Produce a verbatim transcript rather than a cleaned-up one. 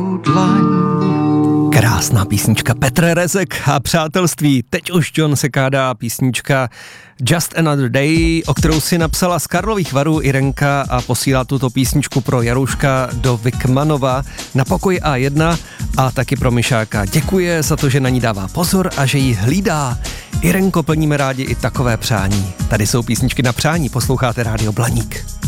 Krásná písnička Petr Rezek a přátelství. Teď už John Sekada, písnička Just Another Day, o kterou si napsala z Karlových Varů Irenka a posílá tuto písničku pro Jarouška do Vikmanova na pokoj A jedna a taky pro Myšáka. Děkuje za to, že na ní dává pozor a že ji hlídá. Irenko, plníme rádi i takové přání. Tady jsou písničky na přání, posloucháte Rádio Blaník.